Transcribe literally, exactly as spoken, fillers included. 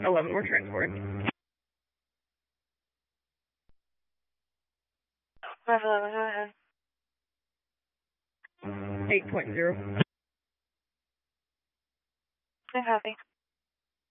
eleven, we're transporting. five eleven, go ahead. eight point zero. I copy.